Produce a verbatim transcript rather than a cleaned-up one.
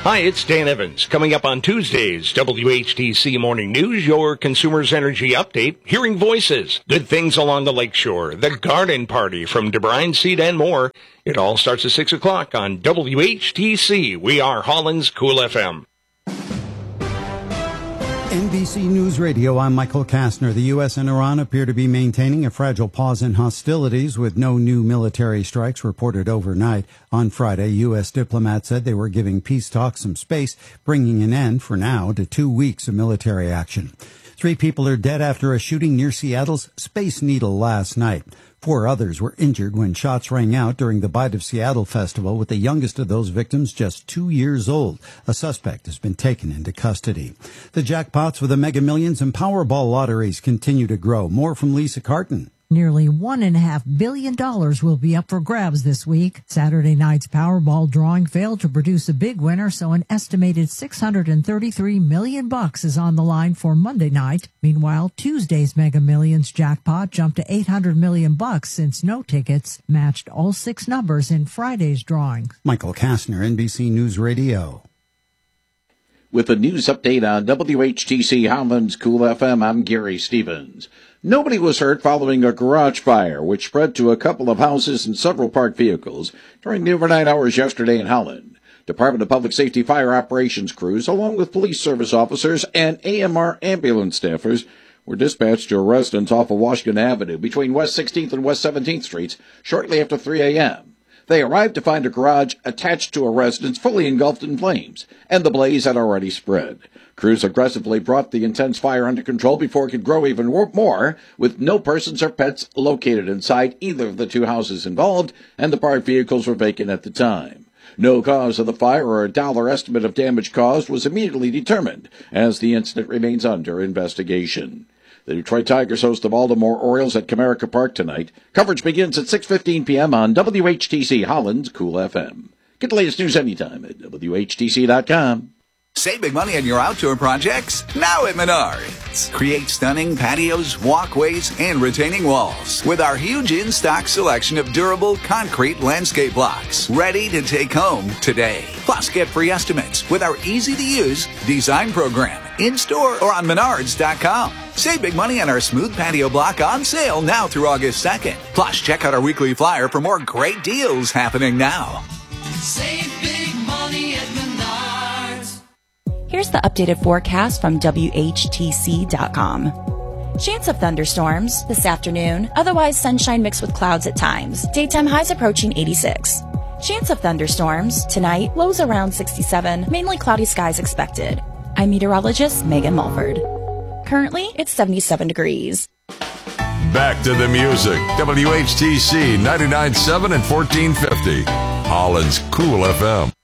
Hi, it's Dan Evans. Coming up on Tuesday's W H T C Morning News, your Consumers Energy Update, hearing voices, good things along the lakeshore, the garden party from DeBrine Seed and more. It all starts at six o'clock on W H T C. We are Holland's Cool F M. N B C News Radio, I'm Michael Kastner. The U S and Iran appear to be maintaining a fragile pause in hostilities with no new military strikes reported overnight. On Friday, U S diplomats said they were giving peace talks some space, bringing an end, for now, to two weeks of military action. Three people are dead after a shooting near Seattle's Space Needle last night. Four others were injured when shots rang out during the Bite of Seattle festival, with the youngest of those victims just two years old. A suspect has been taken into custody. The jackpots for the Mega Millions and Powerball lotteries continue to grow. More from Lisa Carton. Nearly one and a half billion dollars will be up for grabs this week. Saturday night's Powerball drawing failed to produce a big winner, so an estimated six hundred thirty-three million bucks is on the line for Monday night. Meanwhile, Tuesday's Mega Millions jackpot jumped to eight hundred million bucks since no tickets matched all six numbers in Friday's drawing. Michael Kastner, N B C News Radio. With a news update on W H T C Holland's Cool F M, I'm Gary Stevens. Nobody was hurt following a garage fire, which spread to a couple of houses and several parked vehicles during the overnight hours yesterday in Holland. Department of Public Safety fire operations crews, along with police service officers and A M R ambulance staffers, were dispatched to a residence off of Washington Avenue between West sixteenth and West seventeenth Streets shortly after three a.m. They arrived to find a garage attached to a residence fully engulfed in flames, and the blaze had already spread. Crews aggressively brought the intense fire under control before it could grow even more, with no persons or pets located inside either of the two houses involved, and the parked vehicles were vacant at the time. No cause of the fire or a dollar estimate of damage caused was immediately determined, as the incident remains under investigation. The Detroit Tigers host the Baltimore Orioles at Comerica Park tonight. Coverage begins at six fifteen p.m. on W H T C Holland's Cool F M. Get the latest news anytime at W H T C dot com. Save big money on your outdoor projects now at Menards. Create stunning patios, walkways, and retaining walls with our huge in-stock selection of durable concrete landscape blocks ready to take home today. Plus, get free estimates with our easy-to-use design program in-store or on Menards dot com. Save big money on our smooth patio block on sale now through August second. Plus, check out our weekly flyer for more great deals happening now. Save big money at Menards. Here's the updated forecast from W H T C dot com. Chance of thunderstorms this afternoon, otherwise sunshine mixed with clouds at times. Daytime highs approaching eighty-six. Chance of thunderstorms tonight, lows around sixty-seven, mainly cloudy skies expected. I'm meteorologist Megan Mulford. Currently, it's seventy-seven degrees. Back to the music. W H T C ninety-nine point seven and fourteen fifty. Holland's Cool F M.